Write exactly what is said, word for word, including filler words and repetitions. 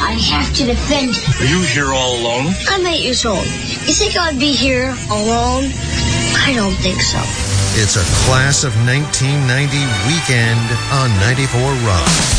I have to defend. Are you here all alone? I'm eight years old. You think I'd be here alone? I don't think so. It's a Class of nineteen ninety weekend on ninety-four Rock.